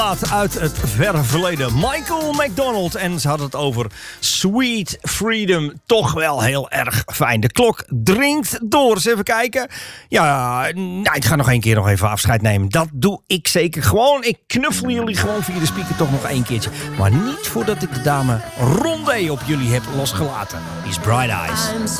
Uit het verre verleden. Michael McDonald. En ze hadden het over Sweet Freedom. Toch wel heel erg fijn. De klok dringt door. Eens even kijken. Ja, ik ga nog één keer even afscheid nemen. Dat doe ik zeker gewoon. Ik knuffel jullie gewoon via de speaker toch nog één keertje. Maar niet voordat ik de dame Rondé op jullie heb losgelaten. Die is Bright Eyes.